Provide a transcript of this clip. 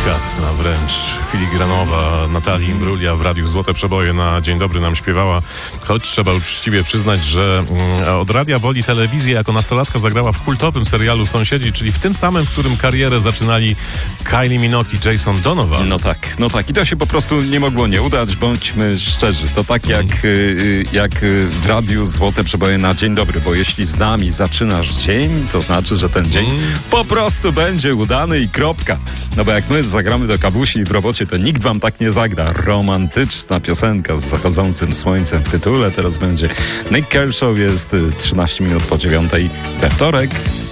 delikatna, wręcz filigranowa Natalii Imbruglia w Radiu Złote Przeboje na Dzień Dobry nam śpiewała. Choć trzeba uczciwie przyznać, że od radia woli telewizję jako nastolatka zagrała w kultowym serialu Sąsiedzi, czyli w tym samym, w którym karierę zaczynali Kylie Minogue i Jason Donovan. No tak. I to się po prostu nie mogło nie udać, bądźmy szczerzy. To tak jak w Radiu Złote Przeboje na Dzień Dobry, bo jeśli z nami zaczynasz dzień, to znaczy, że ten dzień po prostu będzie udany i kropka. No bo jak my zagramy do kawusi w robocie, to nikt wam tak nie zagra. Romantyczna piosenka z zachodzącym słońcem w tytule. Teraz będzie Nick Kershaw, jest 13 minut po 9 we wtorek.